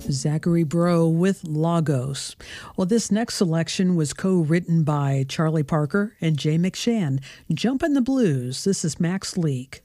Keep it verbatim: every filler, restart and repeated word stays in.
Zachary Bro with Lagos. Well, this next selection was co-written by Charlie Parker and Jay McShann. Jumpin' the Blues. This is Max Leak.